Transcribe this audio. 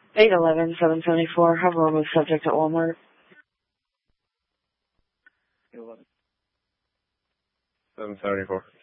811-774. Have a removed subject at Walmart. 774.